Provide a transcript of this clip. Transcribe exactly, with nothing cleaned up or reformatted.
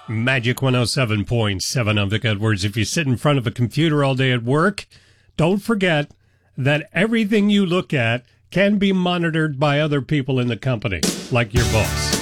Magic one oh seven point seven. I'm Vic Edwards. If you sit in front of a computer all day at work, don't forget that everything you look at can be monitored by other people in the company, like your boss.